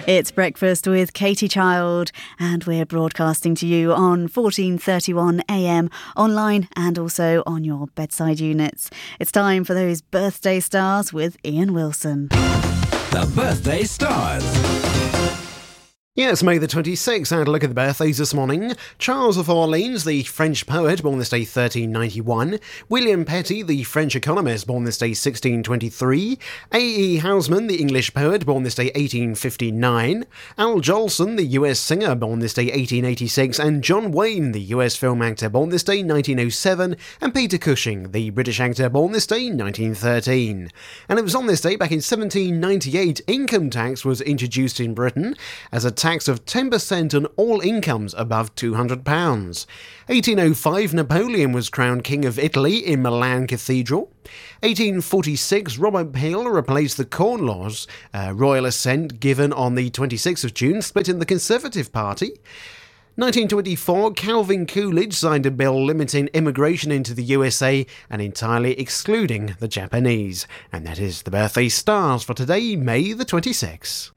It's Breakfast with Katie Child, and we're broadcasting to you on 1431 AM, online and also on your bedside units. It's time for those birthday stars with Ian Wilson. The Birthday Stars. Yes, May the 26th, and a look at the birthdays this morning. Charles of Orleans, the French poet, born this day 1391. William Petty, the French economist, born this day 1623. A.E. Housman, the English poet, born this day 1859. Al Jolson, the US singer, born this day 1886. And John Wayne, the US film actor, born this day 1907. And Peter Cushing, the British actor, born this day 1913. And it was on this day, back in 1798, income tax was introduced in Britain as a tax of 10% on all incomes above £200. 1805, Napoleon was crowned King of Italy in Milan Cathedral. 1846, Robert Peel replaced the Corn Laws, royal assent given on the 26th of June, splitting the Conservative Party. 1924, Calvin Coolidge signed a bill limiting immigration into the USA and entirely excluding the Japanese. And that is the birthday stars for today, May the 26th.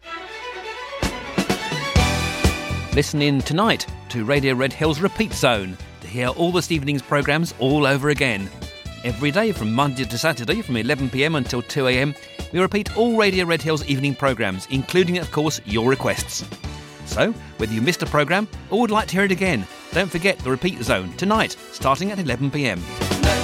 Listen in tonight to Radio Red Hills Repeat Zone to hear all this evening's programmes all over again. Every day from Monday to Saturday from 11pm until 2am, we repeat all Radio Red Hills evening programmes, including, of course, your requests. So, whether you missed a programme or would like to hear it again, don't forget the Repeat Zone tonight, starting at 11pm.